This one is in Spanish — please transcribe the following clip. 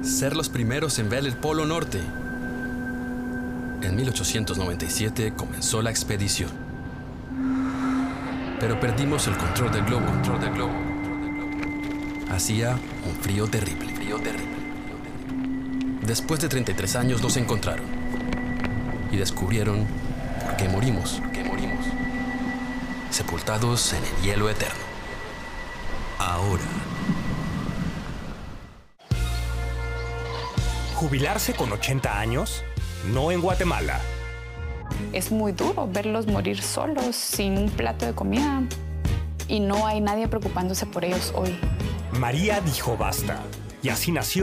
ser los primeros en ver el Polo Norte. En 1897 comenzó la expedición. Pero perdimos el control del globo. Hacía un frío terrible. Después de 33 años nos encontraron y descubrieron por qué morimos. Sepultados en el hielo eterno. Ahora. ¿Jubilarse con 80 años? No en Guatemala. Es muy duro verlos morir solos, sin un plato de comida. Y no hay nadie preocupándose por ellos hoy. María dijo basta. Y así nació